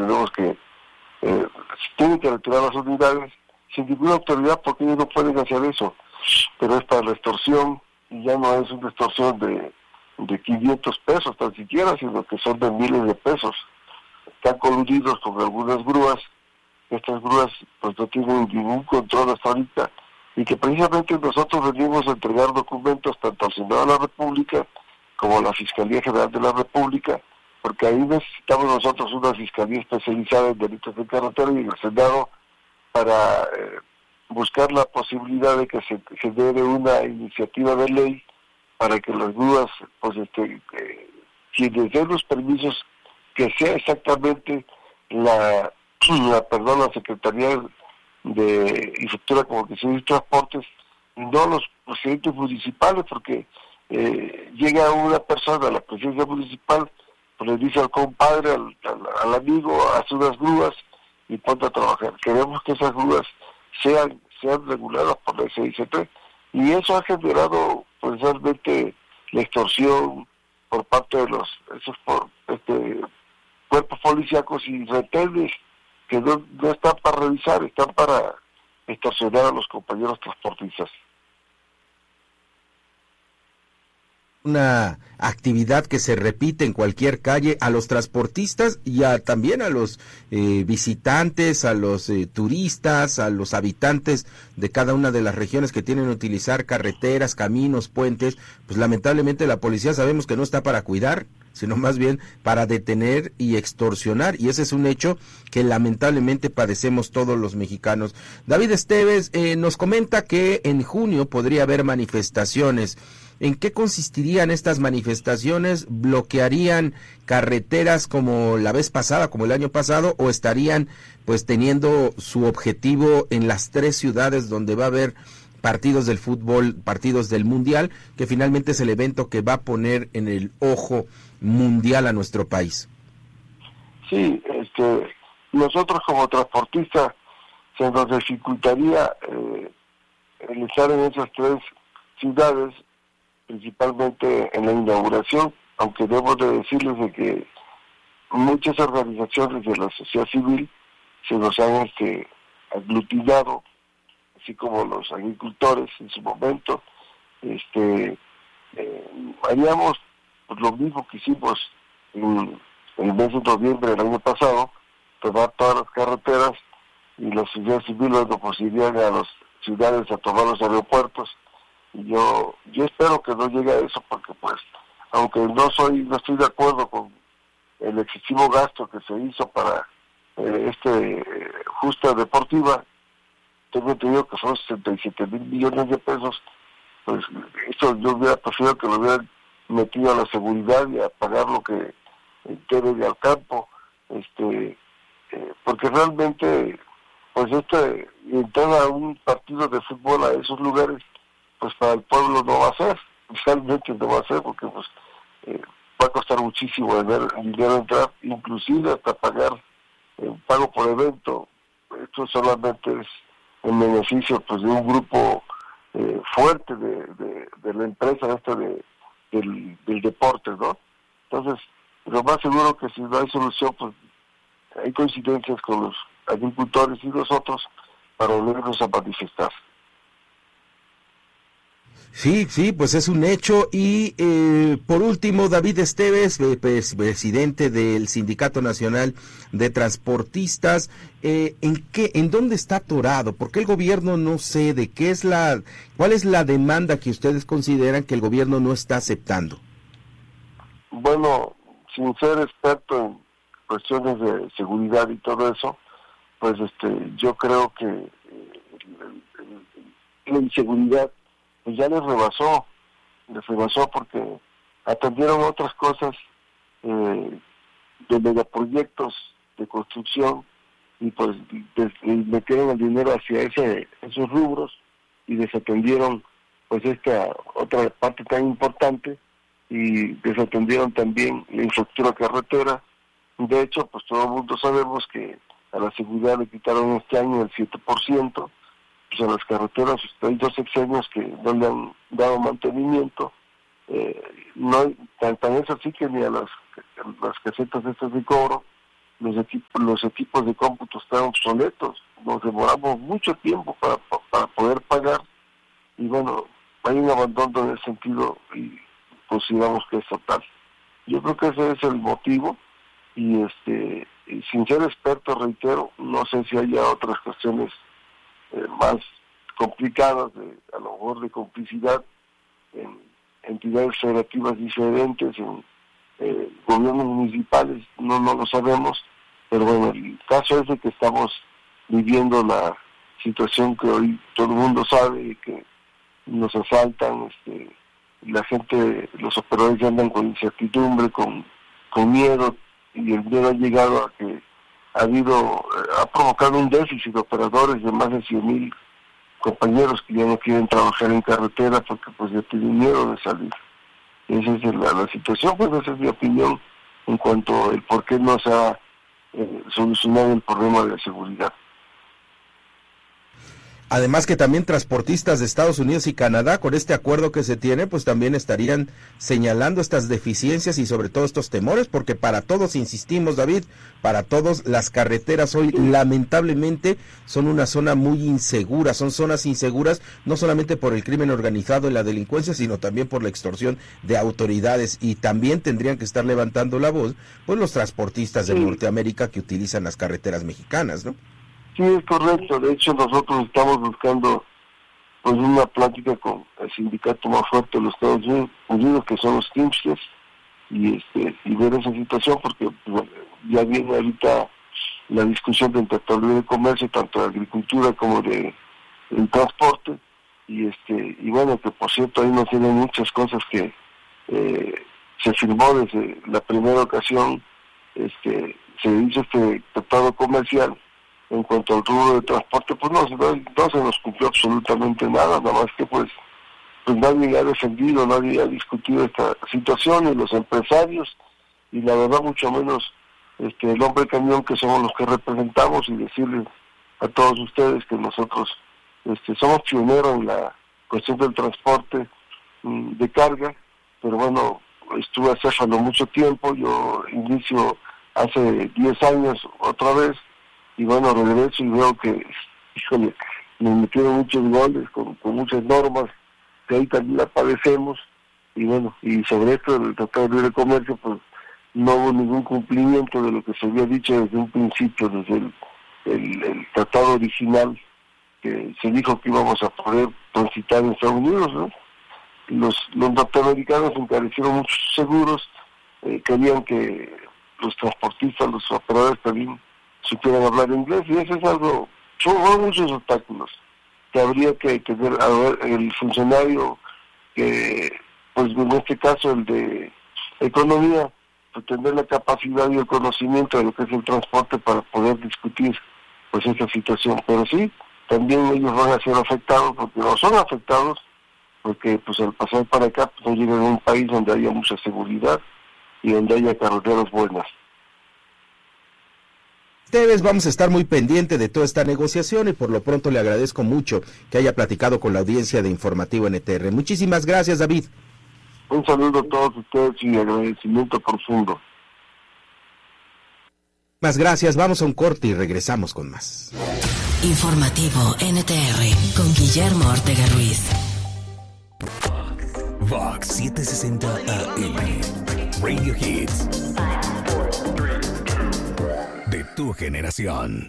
tenemos que, tienen que retirar las unidades sin ninguna autoridad, porque ellos no pueden hacer eso, pero es para la extorsión, y ya no es una extorsión de 500 pesos tan siquiera, sino que son de miles de pesos. Están coludidos con algunas grúas. Estas grúas pues no tienen ningún control hasta ahorita, y que precisamente nosotros venimos a entregar documentos tanto al Senado de la República como a la Fiscalía General de la República, porque ahí necesitamos nosotros una fiscalía especializada en delitos de carretera, y en el Senado para buscar la posibilidad de que se genere una iniciativa de ley para que las grúas, pues quienes den los permisos, que sea exactamente la Secretaría de Infraestructura, Comunicaciones y Transportes, y no los presidentes municipales, porque llega una persona a la presidencia municipal, pues le dice al compadre, al amigo, hace unas grúas y ponte a trabajar. Queremos que esas grúas sean reguladas por la SICP, y eso ha generado pues realmente la extorsión por parte de cuerpos policíacos y retenes que no están para revisar, están para extorsionar a los compañeros transportistas. Una actividad que se repite en cualquier calle, a los transportistas y también a los visitantes, a los turistas, a los habitantes de cada una de las regiones que tienen que utilizar carreteras, caminos, puentes. Pues lamentablemente la policía sabemos que no está para cuidar, sino más bien para detener y extorsionar, y ese es un hecho que lamentablemente padecemos todos los mexicanos. David Esteves nos comenta que en junio podría haber manifestaciones. ¿En qué consistirían estas manifestaciones? ¿Bloquearían carreteras como la vez pasada, como el año pasado, o estarían pues teniendo su objetivo en las 3 ciudades donde va a haber partidos del fútbol, partidos del mundial, que finalmente es el evento que va a poner en el ojo mundial a nuestro país? Sí, nosotros como transportistas se nos dificultaría el estar en esas 3 ciudades, principalmente en la inauguración, aunque debo de decirles de que muchas organizaciones de la sociedad civil se nos han aglutinado, así como los agricultores en su momento. Haríamos pues lo mismo que hicimos en el mes de noviembre del año pasado, tomar todas las carreteras, y la sociedad civil pues irían a las ciudades a tomar los aeropuertos. Y yo espero que no llegue a eso, porque pues aunque no estoy de acuerdo con el excesivo gasto que se hizo para justa deportiva, tengo entendido que son 67,000 millones de pesos. Pues esto yo hubiera preferido que lo hubieran metido a la seguridad y a pagar lo que debe de al campo, porque realmente pues entrar a un partido de fútbol a esos lugares, pues para el pueblo no va a ser, realmente no va a ser, porque pues va a costar muchísimo dinero entrar, inclusive hasta pagar un pago por evento. Esto solamente es en beneficio pues de un grupo fuerte de la empresa del deporte, ¿no? Entonces, lo más seguro que si no hay solución, pues hay coincidencias con los agricultores y nosotros para volvernos a manifestar. Sí, pues es un hecho. Y por último, David Esteves, presidente del Sindicato Nacional de Transportistas, ¿en dónde está atorado? ¿Por qué el gobierno no cede? ¿Cuál es la demanda que ustedes consideran que el gobierno no está aceptando? Bueno, sin ser experto en cuestiones de seguridad y todo eso, pues yo creo que la inseguridad pues ya les rebasó porque atendieron otras cosas de megaproyectos de construcción, y pues metieron el dinero hacia esos rubros, y desatendieron pues esta otra parte tan importante, y desatendieron también la infraestructura carretera. De hecho, pues todo el mundo sabemos que a la seguridad le quitaron este año el 7%, pues a las carreteras hay 2 sexenios que no le han dado mantenimiento, no tan es así que ni a las casetas estas de cobro, los equipos de cómputo están obsoletos, nos demoramos mucho tiempo para poder pagar, y bueno, hay un abandono en ese sentido y consideramos que es total. Yo creo que ese es el motivo, y sin ser experto, reitero, no sé si haya otras cuestiones más complicadas, a lo mejor de complicidad en entidades federativas diferentes, en gobiernos municipales, no lo sabemos, pero bueno, el caso es de que estamos viviendo la situación que hoy todo el mundo sabe, que nos asaltan, la gente, los operadores ya andan con incertidumbre, con miedo, y el miedo ha llegado a que ha provocado un déficit de operadores de más de 100,000 compañeros que ya no quieren trabajar en carretera porque pues ya tienen miedo de salir. Esa es la situación, pues esa es mi opinión en cuanto al por qué no se ha solucionado el problema de la seguridad. Además que también transportistas de Estados Unidos y Canadá, con este acuerdo que se tiene, pues también estarían señalando estas deficiencias y sobre todo estos temores, porque para todos, insistimos, David, para todos las carreteras hoy lamentablemente son una zona muy insegura, son zonas inseguras no solamente por el crimen organizado y la delincuencia, sino también por la extorsión de autoridades, y también tendrían que estar levantando la voz pues los transportistas de Norteamérica que utilizan las carreteras mexicanas, ¿no? Sí, es correcto. De hecho, nosotros estamos buscando pues una plática con el sindicato más fuerte de los Estados Unidos, que son los Teamsters, y ver esa situación, porque bueno, ya viene ahorita la discusión del Tratado de Libre Comercio, tanto de agricultura como de transporte, y bueno, que por cierto ahí no tienen muchas cosas que se firmó desde la primera ocasión, se hizo este tratado comercial. En cuanto al rubro de transporte, pues no se nos cumplió absolutamente nada más que pues nadie ha defendido, nadie ha discutido esta situación, y los empresarios, y la verdad mucho menos el hombre camión, que somos los que representamos, y decirles a todos ustedes que nosotros somos pioneros en la cuestión del transporte de carga, pero bueno, estuve acéfalo mucho tiempo, yo inicio hace 10 años otra vez, y bueno, regreso y veo que, híjole, nos metieron muchos goles con muchas normas que ahí también la padecemos, y bueno, y sobre esto del Tratado de Libre Comercio, pues no hubo ningún cumplimiento de lo que se había dicho desde un principio, desde el tratado original, que se dijo que íbamos a poder transitar en Estados Unidos, ¿no? Los norteamericanos encarecieron muchos seguros, querían que los transportistas, los operadores también supieran hablar inglés, y eso es algo, son muchos obstáculos que habría que tener. A ver, el funcionario que, pues en este caso el de economía, pues tener la capacidad y el conocimiento de lo que es el transporte para poder discutir pues esta situación, pero sí, también ellos van a ser afectados, porque no son afectados, porque pues al pasar para acá pues no llegan a un país donde haya mucha seguridad y donde haya carreteras buenas. Ustedes vamos a estar muy pendiente de toda esta negociación, y por lo pronto le agradezco mucho que haya platicado con la audiencia de Informativo NTR. Muchísimas gracias, David. Un saludo a todos ustedes y agradecimiento profundo. Más gracias, vamos a un corte y regresamos con más. Informativo NTR con Guillermo Ortega Ruiz. Vox 760 AM. Radio Hits. De tu generación.